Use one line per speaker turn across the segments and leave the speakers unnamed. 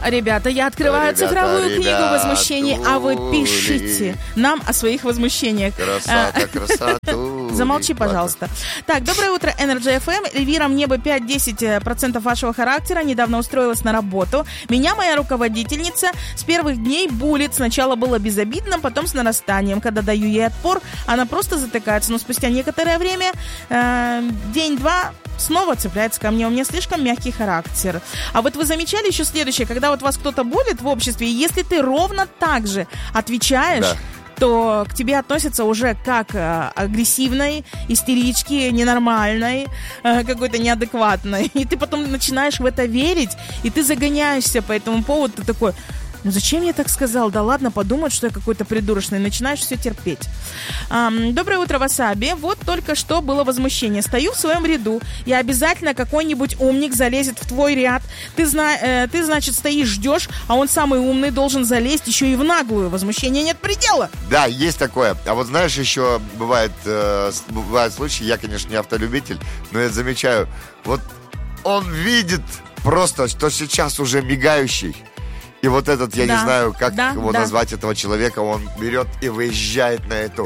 Ребята, я открываю цифровую книгу возмущений, а вы пишите нам о своих возмущениях.
Красоту.
Замолчи, пожалуйста. Так, доброе утро, Energy FM. Эльвира, мне бы 5-10% вашего характера. Недавно устроилась на работу. Меня моя руководительница с первых дней булит. Сначала было безобидно, потом с нарастанием. Когда даю ей отпор, она просто затыкается. Но спустя некоторое время, день-два, снова цепляется ко мне. У меня слишком мягкий характер. А вот вы замечали еще следующее, когда вот вас кто-то булит в обществе, и если ты ровно так же отвечаешь,
да,
то к тебе относятся уже как агрессивной, истерички, ненормальной, какой-то неадекватной. И ты потом начинаешь в это верить, и ты загоняешься по этому поводу. Ты такой: ну зачем я так сказал? Да ладно, подумают, что я какой-то придурочный. Начинаешь все терпеть. Доброе утро, Васаби. Вот только что было возмущение. Стою в своем ряду, и обязательно какой-нибудь умник залезет в твой ряд. Ты, значит, стоишь, ждешь, а он самый умный должен залезть еще и в наглую. Возмущения нет предела.
Да, есть такое. А вот знаешь, еще бывают случаи, я, конечно, не автолюбитель, но я замечаю, вот он видит просто, что сейчас уже мигающий. И вот этот, я не знаю, как его назвать, этого человека, он берет и выезжает на эту,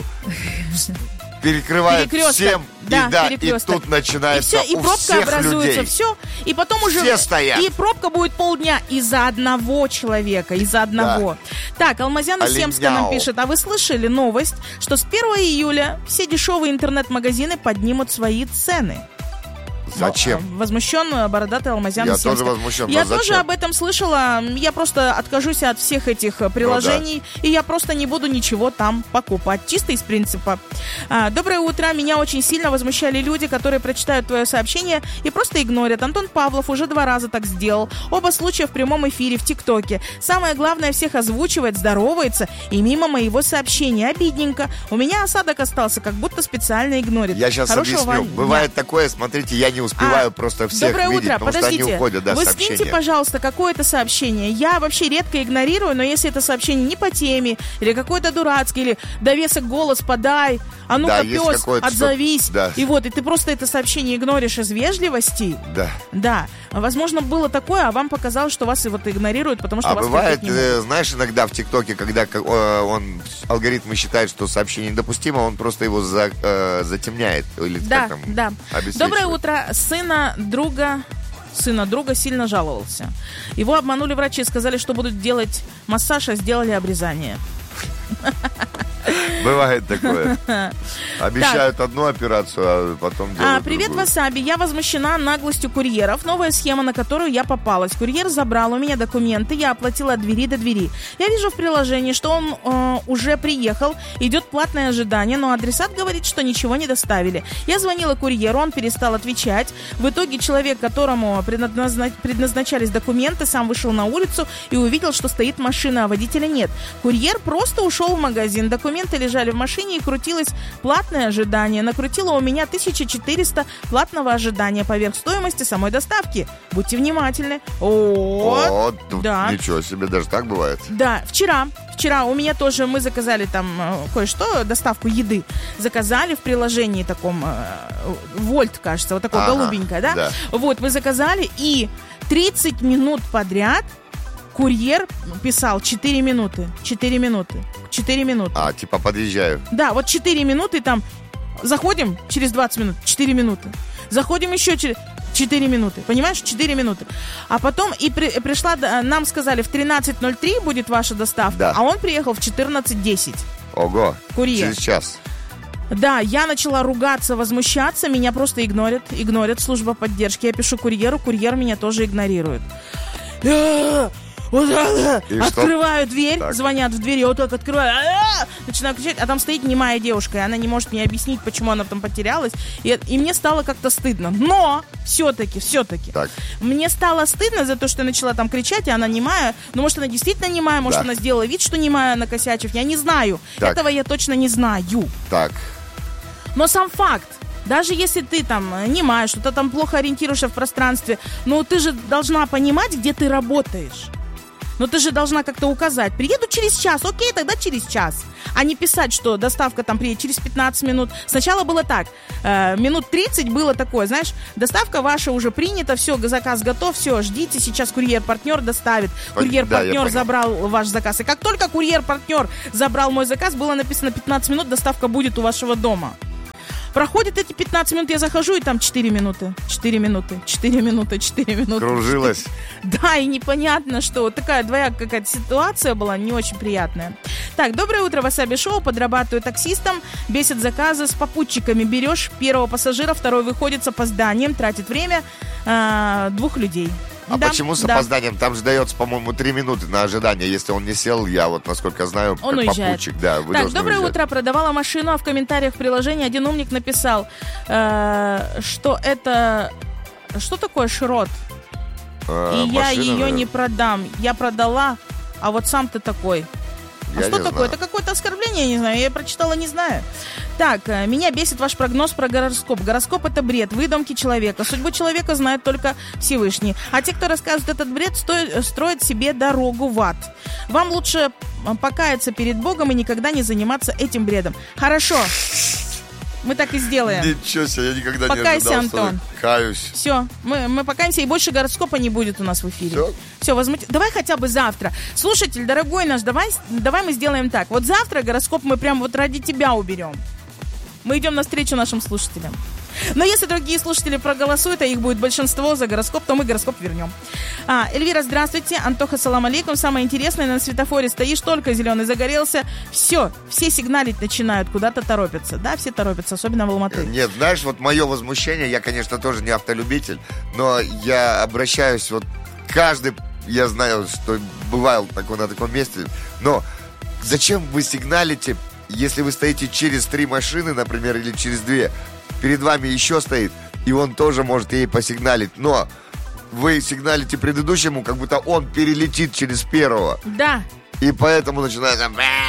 перекрывает всем, и тут начинается
и пробка
у всех
образуется,
людей.
Все, и потом уже
все стоят.
И пробка будет полдня из-за одного человека, из-за одного. Да. Так, Алмазян из Семска нам пишет: а вы слышали новость, что с 1 июля все дешевые интернет-магазины поднимут свои цены?
Зачем?
Возмущен бородатый Алмазян из Семска.
Я тоже возмущен.
Я тоже об этом слышала. Я просто откажусь от всех этих приложений, и я просто не буду ничего там покупать. Чисто из принципа. Доброе утро. Меня очень сильно возмущали люди, которые прочитают твое сообщение и просто игнорят. Антон Павлов уже 2 раза так сделал. Оба случая в прямом эфире в ТикТоке. Самое главное, всех озвучивает, здоровается и мимо моего сообщения. Обидненько. У меня осадок остался, как будто специально игнорит.
Я сейчас объясню. Бывает такое, смотрите, я не успеваю просто всех
доброе
видеть,
утро.
потому
Подождите.
что они уходят,
Вы
сообщения.
скиньте, пожалуйста, какое-то сообщение. Я вообще редко игнорирую, но если это сообщение не по теме, или какое-то дурацкое, или довесок голос подай, а ну-ка, пес, отзовись. И вот, и ты просто это сообщение игноришь из вежливости. Да. Возможно, было такое, а вам показалось, что вас и вот игнорируют, потому что вас
бывает, знаешь, иногда в ТикТоке, когда алгоритмы считают, что сообщение недопустимо, он просто его затемняет. Или обесцвечивает.
Доброе утро. Сына друга сильно жаловался. Его обманули врачи, сказали, что будут делать массаж, а сделали обрезание.
Бывает такое. Обещают одну операцию, а потом делают
Привет,
другую.
Васаби. Я возмущена наглостью курьеров. Новая схема, на которую я попалась. Курьер забрал у меня документы, я оплатила от двери до двери. Я вижу в приложении, что он уже приехал, идет платное ожидание, но адресат говорит, что ничего не доставили. Я звонила курьеру, он перестал отвечать. В итоге человек, которому предназначались документы, сам вышел на улицу и увидел, что стоит машина, а водителя нет. Курьер просто ушел в магазин. Документы лежали в машине, и крутилось платное ожидание. Накрутило у меня 1400 платного ожидания поверх стоимости самой доставки. Будьте внимательны.
Ничего себе, даже так бывает.
Да, вчера у меня тоже, мы заказали там кое-что, доставку еды. Заказали в приложении таком, Вольт, кажется, вот такое голубенькое, да? Вот, мы заказали, и 30 минут подряд курьер писал 4 минуты.
Типа подъезжаю.
Да, вот 4 минуты там. Заходим через 20 минут, 4 минуты. Заходим еще через 4 минуты. Понимаешь, 4 минуты. А потом пришла, нам сказали, в 13:03 будет ваша доставка, а он приехал в 14:10.
Ого,
курьер.
Через час.
Да, я начала ругаться, возмущаться, меня просто игнорят служба поддержки. Я пишу курьеру, курьер меня тоже игнорирует. Открываю дверь, звонят в дверь, я вот так открываю, начинаю кричать, а там стоит немая девушка, и она не может мне объяснить, почему она там потерялась, и мне стало как-то стыдно, но все-таки, мне стало стыдно за то, что я начала там кричать, и она немая, но может она действительно немая, может она сделала вид, что немая, накосячив, я не знаю, этого я точно не знаю. Но сам факт, даже если ты там немая, что-то там плохо ориентируешься в пространстве, но ты же должна понимать, где ты работаешь. Но ты же должна как-то указать. Приеду через час, окей, тогда через час. А не писать, что доставка там приедет через 15 минут. Сначала было так. Минут 30 было такое, знаешь, доставка ваша уже принята, все, заказ готов, все, ждите, сейчас курьер-партнер доставит. Курьер-партнер забрал ваш заказ. И как только курьер-партнер забрал мой заказ, было написано 15 минут, доставка будет у вашего дома. Проходит эти 15 минут, я захожу, и там 4 минуты.
Кружилась.
Да, и непонятно, что. Такая двоякая какая-то ситуация была, не очень приятная. Так, доброе утро, Васаби Шоу. Подрабатываю таксистом, бесит заказы, с попутчиками берешь первого пассажира, второй выходит с опозданием, тратит время 2 людей.
А почему с опозданием? Там же дается, по-моему, 3 минуты на ожидание. Если он не сел, я вот, насколько знаю,
он
как
уезжает.
попутчик. Да, вы
так, доброе
уезжать.
утро. Продавала машину, а в комментариях приложения один умник написал, что это... Что такое шрот? И я ее не продам. Я продала, а вот сам ты такой. А что такое? Это какое-то оскорбление, я не знаю. Я прочитала, не знаю. Так, меня бесит ваш прогноз про гороскоп. Гороскоп — это бред, выдумки человека. Судьбу человека знает только Всевышний. А те, кто рассказывает этот бред, строят себе дорогу в ад. Вам лучше покаяться перед Богом и никогда не заниматься этим бредом. Хорошо. Мы так и сделаем.
Ничего себе, я никогда
покайся,
не ожидал,
Антон.
Каюсь.
Все, мы покаемся, и больше гороскопа не будет у нас в эфире. Все, давай хотя бы завтра. Слушатель, дорогой наш, давай мы сделаем так. Вот завтра гороскоп мы прям вот ради тебя уберем. Мы идем навстречу нашим слушателям. Но если другие слушатели проголосуют, а их будет большинство за гороскоп, то мы гороскоп вернем. Эльвира, здравствуйте. Антоха, салам алейкум. Самое интересное, на светофоре стоишь, только зеленый загорелся. Все сигналить начинают, куда-то торопятся. Да, все торопятся, особенно в Алматы.
Нет, знаешь, вот мое возмущение, я, конечно, тоже не автолюбитель, но я обращаюсь, вот каждый, я знаю, что бывал на таком месте, но зачем вы сигналите, если вы стоите через 3 машины, например, или через 2, перед вами еще стоит, и он тоже может ей посигналить, но вы сигналите предыдущему, как будто он перелетит через первого.
Да.
И поэтому начинается...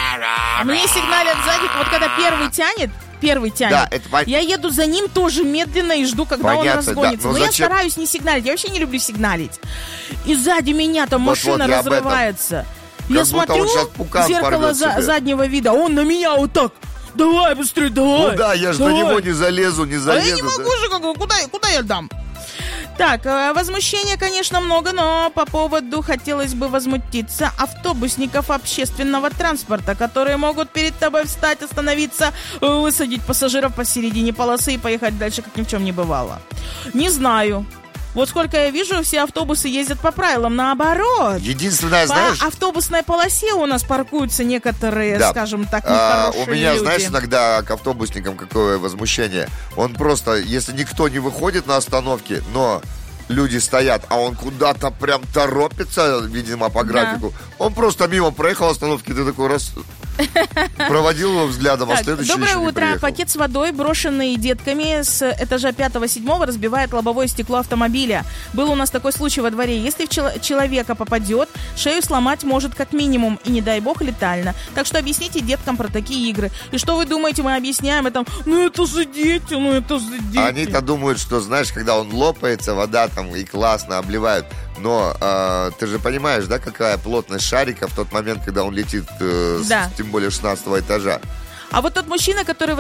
Мне сигналят сзади, вот когда первый тянет, да, я еду за ним тоже медленно и жду, когда он разгонится. Да, но я стараюсь не сигналить, я вообще не люблю сигналить. И сзади меня там машина разрывается. Я смотрю в зеркало заднего вида, он на меня вот так. Давай быстрее, давай.
Ну да, я же на него не залезу. А
я не могу же, куда я дам? Так, возмущения, конечно, много, но по поводу хотелось бы возмутиться автобусников общественного транспорта, которые могут перед тобой встать, остановиться, высадить пассажиров посередине полосы и поехать дальше, как ни в чем не бывало. Не знаю. Вот сколько я вижу, все автобусы ездят по правилам, наоборот.
Единственное, знаешь...
По автобусной полосе у нас паркуются некоторые, скажем так, нехорошие
у меня,
люди.
Знаешь, иногда к автобусникам какое возмущение. Он просто, если никто не выходит на остановке, но люди стоят, а он куда-то прям торопится, видимо, по графику. Да. Он просто мимо проехал остановки, ты такой раз... Проводил его взглядом, а следующий
доброе
еще не
утро.
приехал.
Пакет с водой, брошенный детками с этажа 5-7, разбивает лобовое стекло автомобиля. Был у нас такой случай во дворе. Если в человека попадет, шею сломать может как минимум, и не дай бог летально. Так что объясните деткам про такие игры. И что вы думаете, мы объясняем это? Ну это же дети.
Они-то думают, что, знаешь, когда он лопается, вода там и классно обливают. Но ты же понимаешь, да, какая плотность шарика в тот момент, когда он летит, тем более 16-го этажа.
А вот тот мужчина, который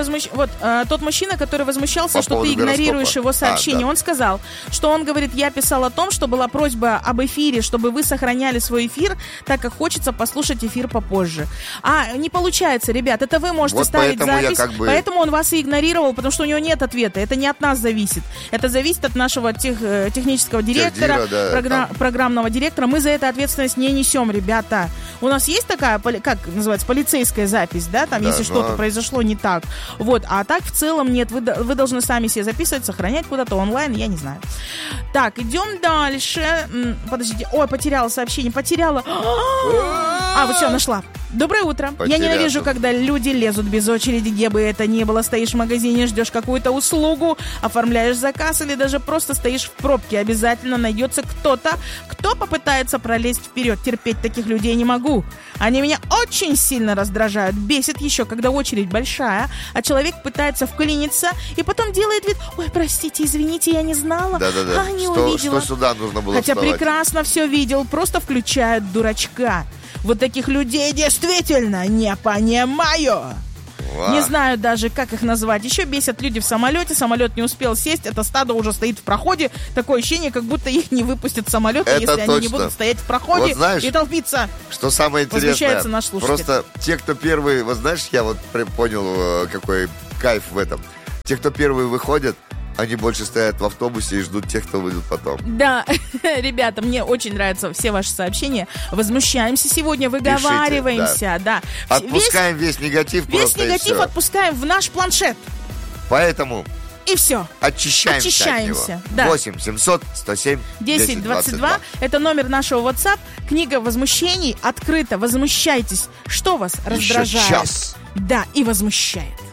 возмущался, что ты игнорируешь его сообщение, он сказал, что он говорит, я писал о том, что была просьба об эфире, чтобы вы сохраняли свой эфир, так как хочется послушать эфир попозже. А не получается, ребят, это вы можете вот ставить запись, поэтому он вас и игнорировал, потому что у него нет ответа, это не от нас зависит, это зависит от нашего технического директора, программного директора, мы за это ответственность не несем, ребята. У нас есть такая, как называется, полицейская запись, да, там, если что-то произошло не так. Вот, а так в целом нет, вы должны сами себе записывать, сохранять куда-то онлайн, я не знаю. Так, идем дальше. Подождите, потеряла сообщение, вот все, нашла. Доброе утро. Я ненавижу, когда люди лезут без очереди, где бы это ни было. Стоишь в магазине, ждешь какую-то услугу, оформляешь заказ или даже просто стоишь в пробке. Обязательно найдется кто-то, кто попытается пролезть вперед. Терпеть таких людей не могу. Они меня очень сильно раздражают. Бесит еще, когда очередь очередь большая, а человек пытается вклиниться и потом делает вид: ой, простите, извините, я не знала, не увидела.
Что сюда нужно было
Хотя
вставать?
прекрасно все видел, просто включают дурачка. Вот таких людей действительно не понимаю. Не знаю даже, как их назвать. Еще бесят люди в самолете. Самолет не успел сесть, это стадо уже стоит в проходе. Такое ощущение, как будто их не выпустят в самолет, если
точно.
они не будут стоять в проходе,
вот знаешь,
и толпиться.
Что самое интересное,
возмущается наш слушатель.
Просто те, кто первые, вот знаешь, я вот понял, какой кайф в этом. Те, кто первые выходят, они больше стоят в автобусе и ждут тех, кто выйдут потом. Да,
ребята, мне очень нравятся все ваши сообщения. Возмущаемся сегодня, выговариваемся.
Пишите, да. Отпускаем весь негатив.
Весь негатив отпускаем в наш планшет.
Поэтому...
И все.
Очищаемся. Да. 8 700 107 10 22.
Это номер нашего WhatsApp. Книга возмущений открыта. Возмущайтесь. Что вас раздражает?
Еще час.
Да, и возмущает.